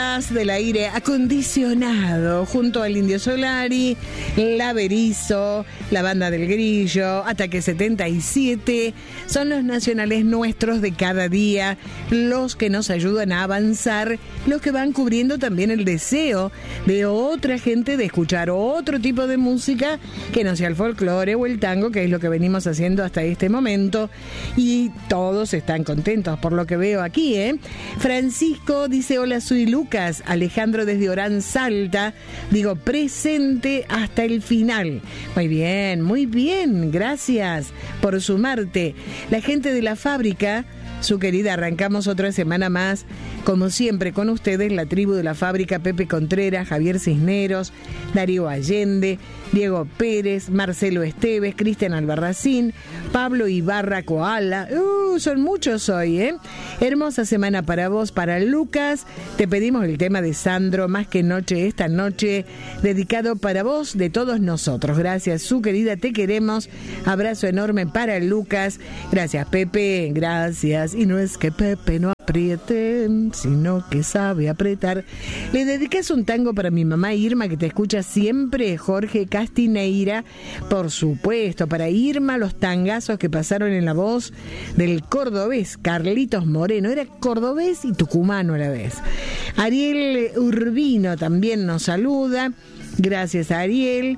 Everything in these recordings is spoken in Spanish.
del aire acondicionado junto al Indio Solari, la Berizo, la Banda del Grillo, Ataque 77, son los nacionales nuestros de cada día, los que nos ayudan a avanzar, los que van cubriendo también el deseo de otra gente de escuchar otro tipo de música que no sea el folclore o el tango, que es lo que venimos haciendo hasta este momento, y todos están contentos por lo que veo aquí, ¿eh? Francisco dice: hola, soy Lucas. Alejandro desde Orán, Salta, digo presente hasta el final. Muy bien, gracias por sumarte. La gente de la fábrica, su querida, arrancamos otra semana más, como siempre con ustedes, la tribu de la fábrica: Pepe Contreras, Javier Cisneros, Darío Allende, Diego Pérez, Marcelo Esteves, Cristian Albarracín, Pablo Ibarra Koala. Son muchos hoy, ¿eh? Hermosa semana para vos, para Lucas. Te pedimos el tema de Sandro, Más que Noche esta noche, dedicado para vos, de todos nosotros. Gracias, su querida, te queremos. Abrazo enorme para Lucas. Gracias, Pepe, gracias. Y no es que Pepe no apriete, sino que sabe apretar. Le dedicas un tango para mi mamá Irma, que te escucha siempre, Jorge Castineira. Por supuesto, para Irma, los tangazos que pasaron en la voz del cordobés Carlitos Moreno. Era cordobés y tucumano a la vez. Ariel Urbino también nos saluda. Gracias, Ariel.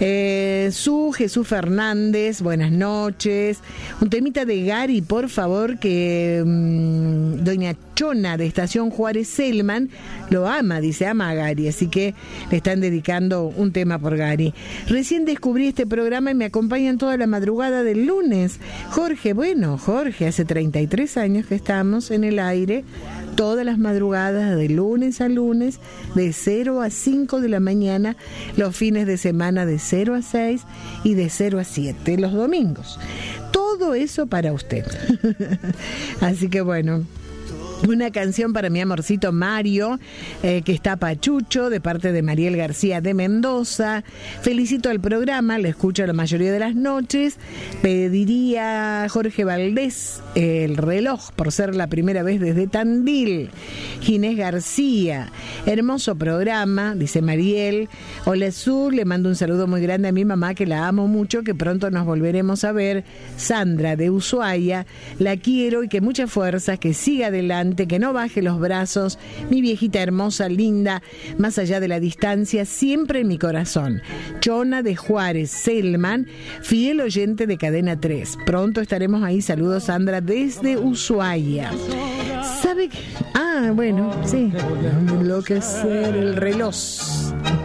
Jesús Fernández, buenas noches. Un temita de Gary, por favor, que doña Chona de Estación Juárez Selman lo ama, dice, ama a Gary, así que le están dedicando un tema por Gary. Recién descubrí este programa y me acompañan toda la madrugada del lunes. Jorge, hace 33 años que estamos en el aire, todas las madrugadas de lunes a lunes, de 0 a 5 de la mañana, los fines de semana de 0 a 6 y de 0 a 7, los domingos. Todo eso para usted. Así que bueno, una canción para mi amorcito Mario, que está pachucho, de parte de Mariel García de Mendoza. Felicito al programa, lo escucho la mayoría de las noches. Pediría a Jorge Valdés El Reloj, por ser la primera vez desde Tandil. Ginés García, hermoso programa, dice Mariel. Hola, Sur, le mando un saludo muy grande a mi mamá, que la amo mucho, que pronto nos volveremos a ver. Sandra de Ushuaia, la quiero y que mucha fuerza, que siga adelante, que no baje los brazos, mi viejita hermosa, linda, más allá de la distancia, siempre en mi corazón. Chona de Juárez Selman, fiel oyente de Cadena 3. Pronto estaremos ahí. Saludos, Sandra, desde Ushuaia. ¿Sabe qué? Bueno, sí. Enloquecer el reloj.